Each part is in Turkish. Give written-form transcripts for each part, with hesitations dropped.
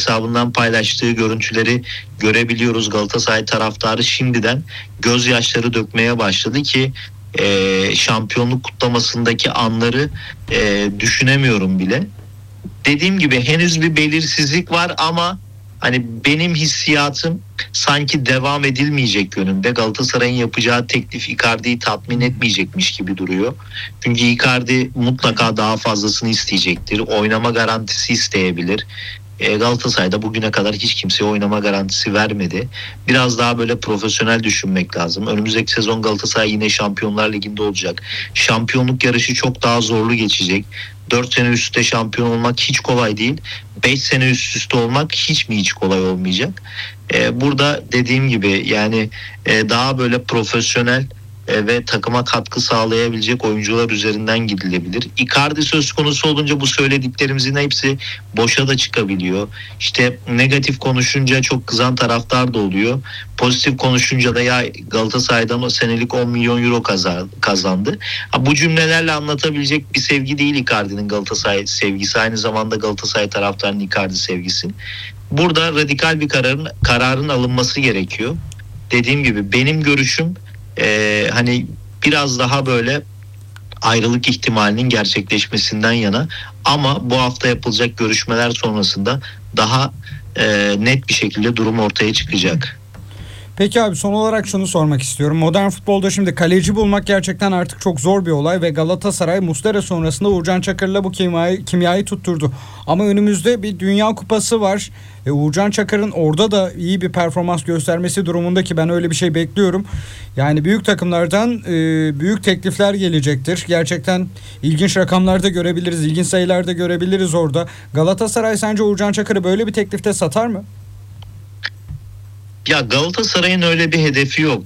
hesabından paylaştığı görüntüleri görebiliyoruz. Galatasaray taraftarı şimdiden gözyaşları dökmeye başladı ki şampiyonluk kutlamasındaki anları düşünemiyorum bile. Dediğim gibi henüz bir belirsizlik var ama hani benim hissiyatım sanki devam edilmeyecek yönünde. Galatasaray'ın yapacağı teklif Icardi'yi tatmin etmeyecekmiş gibi duruyor. Çünkü Icardi mutlaka daha fazlasını isteyecektir. Oynama garantisi isteyebilir. Galatasaray'da bugüne kadar hiç kimseye oynama garantisi vermedi. Biraz daha böyle profesyonel düşünmek lazım. Önümüzdeki sezon Galatasaray yine Şampiyonlar Ligi'nde olacak. Şampiyonluk yarışı çok daha zorlu geçecek. 4 sene üst üste şampiyon olmak hiç kolay değil. 5 sene üst üste olmak hiç mi hiç kolay olmayacak? Burada dediğim gibi yani daha böyle profesyonel ve takıma katkı sağlayabilecek oyuncular üzerinden gidilebilir. Icardi söz konusu olunca bu söylediklerimizin hepsi boşa da çıkabiliyor. İşte negatif konuşunca çok kızan taraftar da oluyor. Pozitif konuşunca da ya Galatasaray'dan o senelik 10 milyon euro kazandı. Bu cümlelerle anlatabilecek bir sevgi değil Icardi'nin Galatasaray sevgisi. Aynı zamanda Galatasaray taraftarının Icardi sevgisi. Burada radikal bir kararın alınması gerekiyor. Dediğim gibi benim görüşüm hani biraz daha böyle ayrılık ihtimalinin gerçekleşmesinden yana ama bu hafta yapılacak görüşmeler sonrasında daha net bir şekilde durum ortaya çıkacak. Peki abi, son olarak şunu sormak istiyorum. Modern futbolda şimdi kaleci bulmak gerçekten artık çok zor bir olay ve Galatasaray Muslera sonrasında Uğurcan Çakır'la bu kimyayı tutturdu. Ama önümüzde bir Dünya Kupası var ve Uğurcan Çakır'ın orada da iyi bir performans göstermesi durumunda, ki ben öyle bir şey bekliyorum. Yani büyük takımlardan büyük teklifler gelecektir. Gerçekten ilginç rakamlarda görebiliriz, ilginç sayılarda görebiliriz orada. Galatasaray sence Uğurcan Çakır'ı böyle bir teklifte satar mı? Ya Galatasaray'ın öyle bir hedefi yok.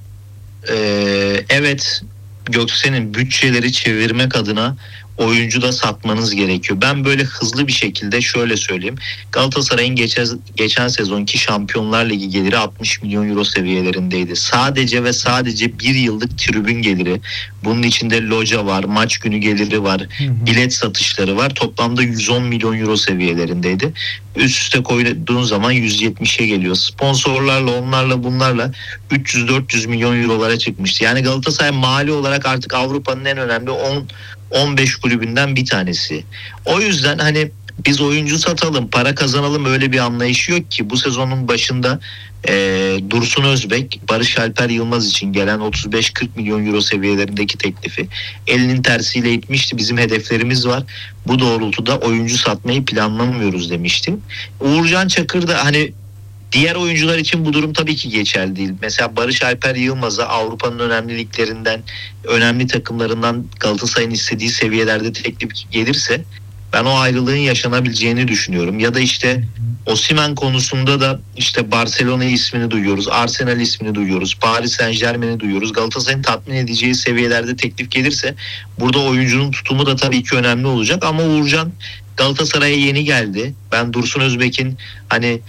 Evet, Göksen'in bütçeleri çevirmek adına oyuncu da satmanız gerekiyor. Ben böyle hızlı bir şekilde şöyle söyleyeyim. Galatasaray'ın geçen sezonki Şampiyonlar Ligi geliri 60 milyon euro seviyelerindeydi. Sadece ve sadece bir yıllık tribün geliri. Bunun içinde loca var, maç günü geliri var, bilet satışları var. Toplamda 110 milyon euro seviyelerindeydi. Üst üste koyduğun zaman 170'e geliyor. Sponsorlarla, onlarla, bunlarla 300-400 milyon eurolara çıkmıştı. Yani Galatasaray mali olarak artık Avrupa'nın en önemli 15 kulübünden bir tanesi. O yüzden hani biz oyuncu satalım, para kazanalım öyle bir anlayışı yok ki. Bu sezonun başında Dursun Özbek, Barış Alper Yılmaz için gelen 35-40 milyon euro seviyelerindeki teklifi elinin tersiyle itmişti. Bizim hedeflerimiz var. Bu doğrultuda oyuncu satmayı planlamıyoruz demiştim. Uğurcan Çakır da hani diğer oyuncular için bu durum tabii ki geçerli değil. Mesela Barış Alper Yılmaz'a Avrupa'nın önemli liglerinden, önemli takımlarından Galatasaray'ın istediği seviyelerde teklif gelirse ben o ayrılığın yaşanabileceğini düşünüyorum. Ya da işte Osimhen konusunda da işte Barcelona ismini duyuyoruz, Arsenal ismini duyuyoruz, Paris Saint-Germain'i duyuyoruz. Galatasaray'ın tatmin edeceği seviyelerde teklif gelirse burada oyuncunun tutumu da tabii ki önemli olacak. Ama Uğurcan Galatasaray'a yeni geldi. Ben Dursun Özbek'in hani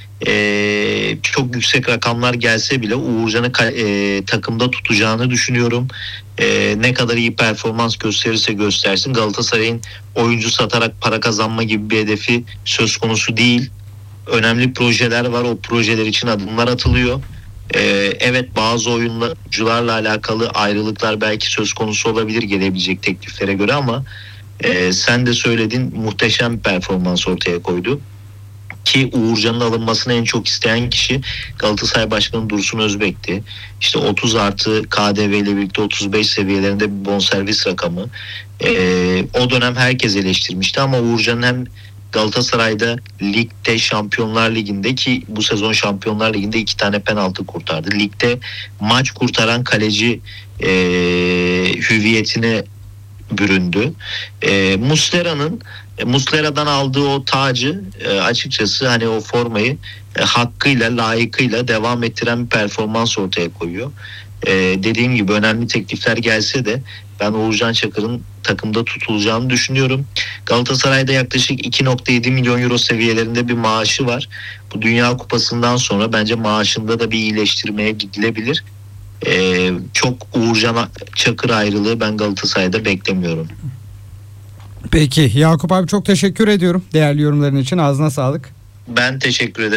çok yüksek rakamlar gelse bile Uğurcan'ı takımda tutacağını düşünüyorum. Ne kadar iyi performans gösterirse göstersin Galatasaray'ın oyuncu satarak para kazanma gibi bir hedefi söz konusu değil. Önemli projeler var. O projeler için adımlar atılıyor. Evet, bazı oyuncularla alakalı ayrılıklar belki söz konusu olabilir gelebilecek tekliflere göre ama sen de söyledin, muhteşem bir performans ortaya koydu. Ki Uğurcan'ın alınmasını en çok isteyen kişi Galatasaray Başkanı Dursun Özbek'ti. İşte 30 artı KDV ile birlikte 35 seviyelerinde bir bonservis rakamı. O dönem herkes eleştirmişti ama Uğurcan'ın hem Galatasaray'da ligde Şampiyonlar Ligi'nde, ki bu sezon Şampiyonlar Ligi'nde 2 tane penaltı kurtardı. Ligde maç kurtaran kaleci hüviyetine büründü. Muslera'dan aldığı o tacı açıkçası hani o formayı hakkıyla, layıkıyla devam ettiren bir performans ortaya koyuyor. Dediğim gibi önemli teklifler gelse de ben Uğurcan Çakır'ın takımda tutulacağını düşünüyorum. Galatasaray'da yaklaşık 2.7 milyon euro seviyelerinde bir maaşı var. Bu Dünya Kupası'ndan sonra bence maaşında da bir iyileştirmeye gidilebilir. Çok Uğurcan Çakır ayrılığı ben Galatasaray'da beklemiyorum. Peki Yakup abi, çok teşekkür ediyorum değerli yorumların için. Ağzına sağlık. Ben teşekkür ederim.